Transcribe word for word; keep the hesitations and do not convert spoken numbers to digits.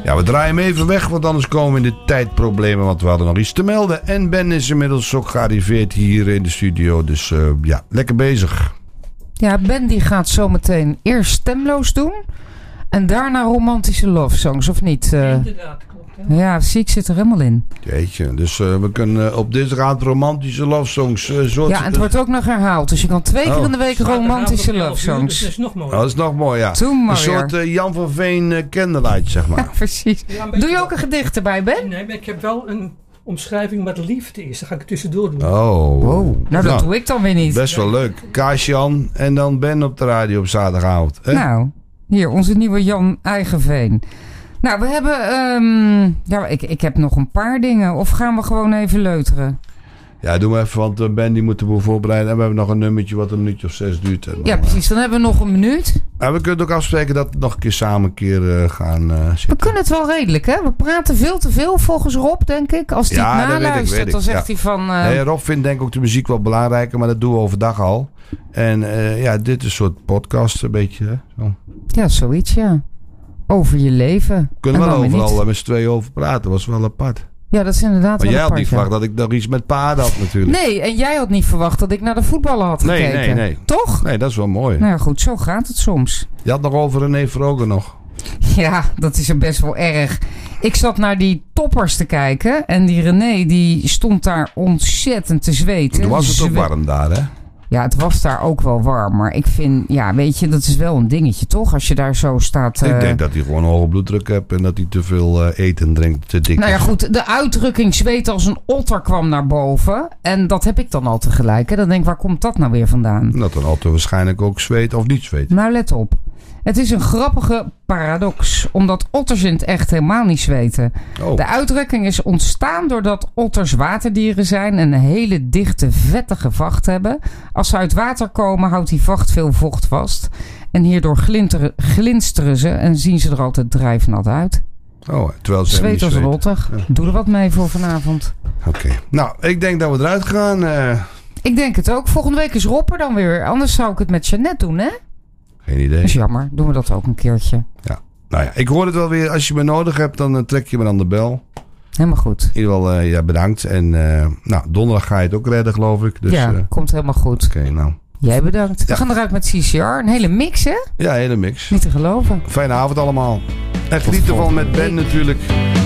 Ja, we draaien hem even weg, want anders komen we in de tijdproblemen. Want we hadden nog iets te melden. En Ben is inmiddels ook gearriveerd hier in de studio. Dus uh, ja, lekker bezig. Ja, Ben die gaat zometeen eerst stemloos doen. En daarna romantische love songs, of niet? Uh, Inderdaad, klopt. Hè? Ja, ziek zit er helemaal in. Jeetje, dus uh, we kunnen uh, op dit raad romantische love songs. Uh, soort, ja, en het wordt ook nog herhaald. Dus je kan twee oh. keer in de week romantische love songs. Dus dat is nog mooi. Oh, dat is nog mooi, ja. Doe maar een soort uh, Jan van Veen uh, candlelight, zeg maar. Ja, precies. Ja, doe je ook een gedicht erbij, Ben? Nee, maar ik heb wel een omschrijving wat liefde is. Dan ga ik het tussendoor doen. Oh. Wow. Nou, dat nou, doe ik dan weer niet. Best wel leuk. Kaasjan en dan Ben op de radio op zaterdagavond. Hè? Nou, hier, onze nieuwe Jan Eigenveen. Nou, we hebben... Um, ja, ik, ik heb nog een paar dingen. Of gaan we gewoon even leuteren? Ja, doe maar even, want Ben die moeten we voorbereiden. En we hebben nog een nummertje wat een minuutje of zes duurt. Hè, ja, precies. Dan hebben we nog een minuut. En we kunnen ook afspreken dat we nog een keer samen een keer uh, gaan uh, zitten. We kunnen het wel redelijk, hè? We praten veel te veel volgens Rob, denk ik. Als hij ja, het naluistert, weet ik, weet dan ik. zegt ja. hij van... Uh... Nee, Rob vindt denk ik ook de muziek wel belangrijker, maar dat doen we overdag al. En uh, ja, dit is een soort podcast een beetje. Hè? Zo. Ja, zoiets, ja. Over je leven. Kunnen we wel overal met z'n tweeën over praten. Was wel apart. Ja, dat is inderdaad maar wel jij apart, had niet ja. verwacht dat ik nog iets met paarden had natuurlijk. Nee, en jij had niet verwacht dat ik naar de voetballen had nee, gekeken. Nee, nee, Toch? Nee, dat is wel mooi. Nou ja, goed, zo gaat het soms. Je had nog over René Vroger nog. Ja, dat is er best wel erg. Ik zat naar die toppers te kijken. En die René, die stond daar ontzettend te zweten. Toen was het Zwe- ook warm daar, hè? Ja, het was daar ook wel warm. Maar ik vind, ja, weet je, dat is wel een dingetje, toch? Als je daar zo staat... Uh... Ik denk dat hij gewoon een hoge bloeddruk hebt en dat hij te veel uh, eten en drinkt, te dik. Nou ja, goed, de uitdrukking zweet als een otter kwam naar boven. En dat heb ik dan al tegelijk. Hè? Dan denk ik, waar komt dat nou weer vandaan? Dat dan altijd waarschijnlijk ook zweet of niet zweet. Nou, let op. Het is een grappige paradox, omdat otters in het echt helemaal niet zweten. Oh. De uitdrukking is ontstaan doordat otters waterdieren zijn en een hele dichte, vettige vacht hebben. Als ze uit water komen, houdt die vacht veel vocht vast. En hierdoor glinteren, glinsteren ze en zien ze er altijd drijfnat uit. Oh, terwijl ze Zweet als een zweten. otter. Ja. Doe er wat mee voor vanavond. Oké. Okay. Nou, ik denk dat we eruit gaan. Uh... Ik denk het ook. Volgende week is Rob er dan weer. Anders zou ik het met Jeannette doen, hè? Geen idee. Dat is jammer. Doen we dat ook een keertje. Ja. Nou ja, ik hoor het wel weer. Als je me nodig hebt, dan uh, trek je me aan de bel. Helemaal goed. In ieder geval, uh, ja, bedankt. En uh, nou, donderdag ga je het ook redden, geloof ik. Dus, ja, uh, komt helemaal goed. Oké, okay, nou. Jij bedankt. We ja. gaan eruit met C C R. Een hele mix, hè? Ja, een hele mix. Niet te geloven. Fijne avond allemaal. En geniet ervan met Ben natuurlijk.